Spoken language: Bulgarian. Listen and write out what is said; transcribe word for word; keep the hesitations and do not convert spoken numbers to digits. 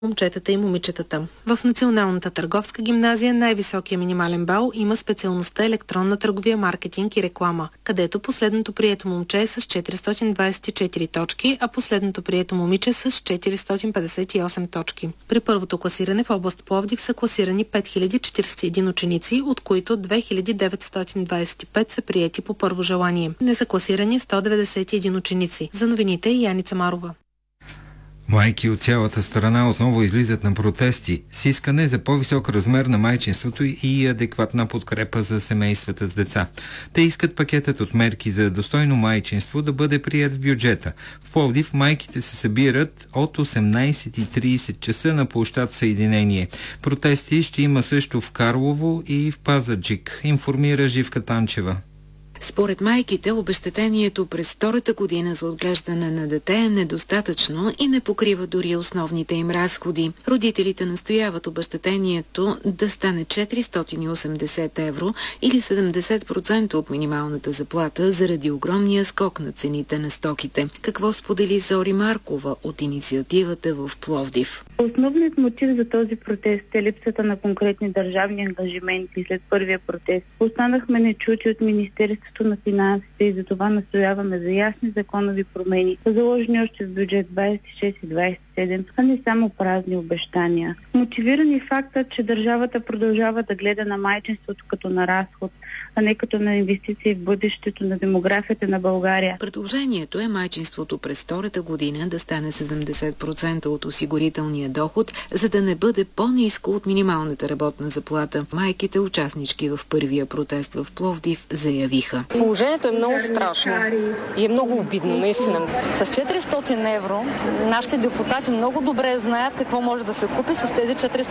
момчетата и момичетата. В Националната търговска гимназия най-високия минимален бал има специалността електронна търговия, маркетинг и реклама, където последното прието момче е с четиристотин двадесет и четири точки, а последното прието момиче с четиристотин петдесет и осем точки. При първото класиране в област Пловдив са класирани пет хиляди четиридесет и един ученици, от които две хиляди деветстотин двадесет и пет са приети по първо желание. Не са класирани сто деветдесет и един ученици. За новините Яница Марова. Майки от цялата страна отново излизат на протести с искане за по-висок размер на майчинството и адекватна подкрепа за семействата с деца. Те искат пакетът от мерки за достойно майчинство да бъде прият в бюджета. В Пловдив майките се събират от осемнадесет и тридесет часа на площад Съединение. Протести ще има също в Карлово и в Пазарджик, информира Живка Танчева. Според майките, обезщетението през втората година за отглеждане на дете е недостатъчно и не покрива дори основните им разходи. Родителите настояват обезщетението да стане четиристотин и осемдесет евро или седемдесет процента от минималната заплата заради огромния скок на цените на стоките. Какво сподели Зори Маркова от инициативата в Пловдив? Основният мотив за този протест е липсата на конкретни държавни ангажименти след първия протест. Останахме нечути от Министерството на финансите и за това настояваме за ясни законови промени, заложени още в бюджет двадесет и шест и двадесет и седем, а не само празни обещания. Мотивирани факта, че държавата продължава да гледа на майчинството като на разход, а не като на инвестиции в бъдещето на демографията на България. Предложението е майчинството през втората година да стане седемдесет процента от осигурителния доход, за да не бъде по-ниско от минималната работна заплата. Майките, участнички в първия протест в Пловдив, заявиха. Положението е много страшно и е много обидно, наистина. С четиристотин евро нашите депутати много добре знаят какво може да се купи с тези четиристотин